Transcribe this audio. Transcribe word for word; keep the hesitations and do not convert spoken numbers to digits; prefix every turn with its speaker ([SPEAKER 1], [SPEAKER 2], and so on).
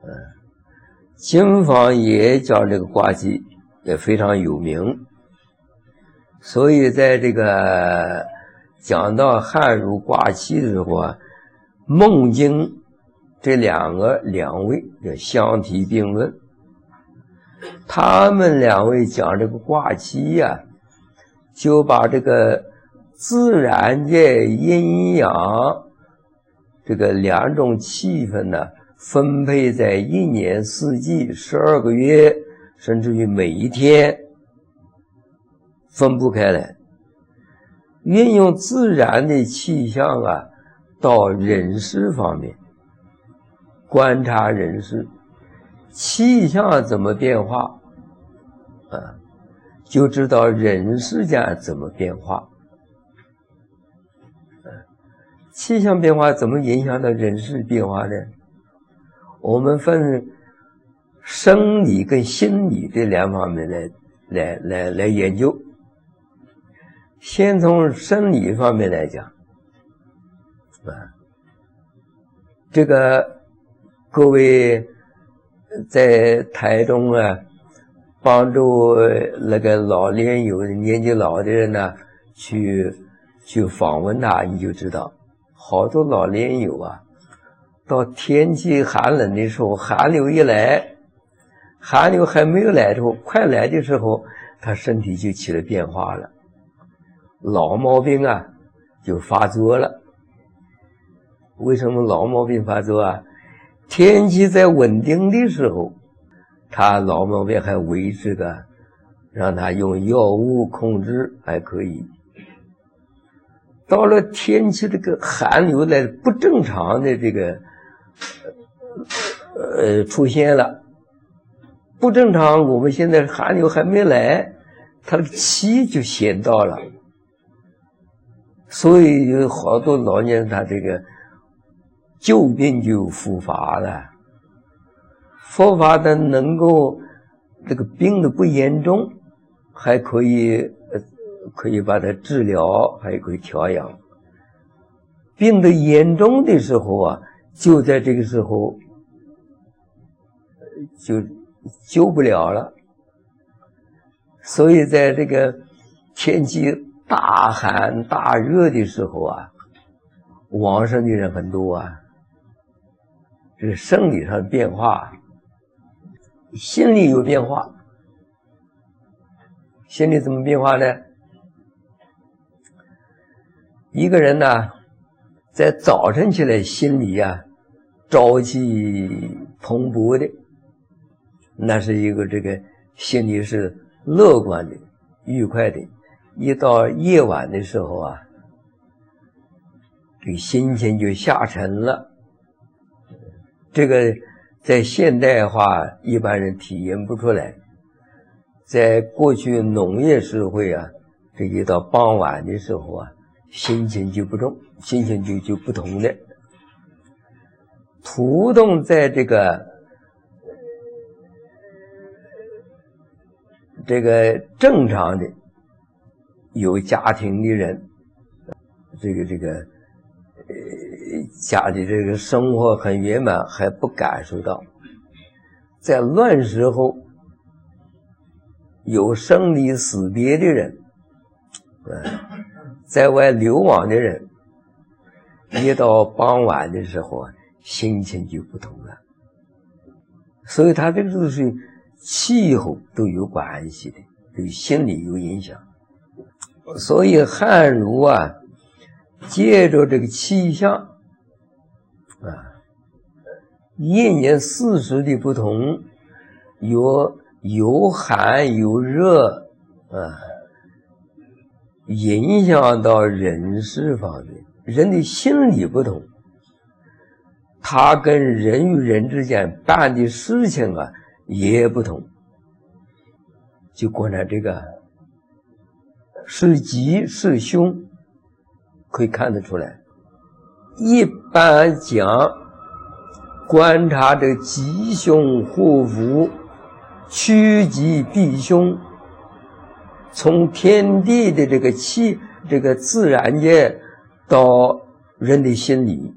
[SPEAKER 1] 嗯，经方也讲这个卦气也非常有名，所以在这个讲到汉儒卦气的时候啊，孟经这两个两位就相提并论，他们两位讲这个卦气呀、啊，就把这个自然界阴阳这个两种气氛呢，分配在一年四季十二个月，甚至于每一天分不开来，运用自然的气象啊，到人事方面观察人事，气象怎么变化啊，就知道人世间怎么变化。气象变化怎么影响到人事变化呢？我们分生理跟心理这两方面来来来来研究。先从生理方面来讲，啊，这个各位在台中啊，帮助那个老年友年纪老的人呢，去去访问他，你就知道，好多老年友啊，到天气寒冷的时候，寒流一来，寒流还没有来的时候，快来的时候，他身体就起了变化了，老毛病啊就发作了。为什么老毛病发作啊？天气在稳定的时候，他老毛病还维持的，让他用药物控制还可以。到了天气这个寒流来不正常的这个呃出现了，不正常，我们现在寒流还没来，他的气就先到了，所以有好多老年人他这个旧病就复发了，复发的能够这个病的不严重，还可以呃可以把它治疗，还可以调养。病的严重的时候啊，就在这个时候就救不了了。所以在这个天气大寒大热的时候啊，往生的人很多啊。这是生理上的变化，心理有变化。心理怎么变化呢？一个人呢，在早晨起来心里啊朝气蓬勃的，那是一个这个心里是乐观的愉快的。一到夜晚的时候啊，这个心情就下沉了。这个在现代化一般人体验不出来，在过去农业社会啊，这一到傍晚的时候啊，心情就不重，心情就就不同的。土动在这个这个正常的有家庭的人，这个这个呃家里这个生活很圆满，还不感受到。在乱时候有生离死别的人，在外流亡的人，一到傍晚的时候啊，心情就不同了。所以他这个都是气候都有关系的，对心理有影响。所以汉儒啊，借着这个气象啊，一年四时的不同，有有寒有热啊，影响到人事方面，人的心理不同，他跟人与人之间办的事情啊也不同。就观察这个是吉是凶，可以看得出来。一般讲，观察这个吉凶祸福，趋吉避凶，从天地的这个气，这个自然界到人的心理，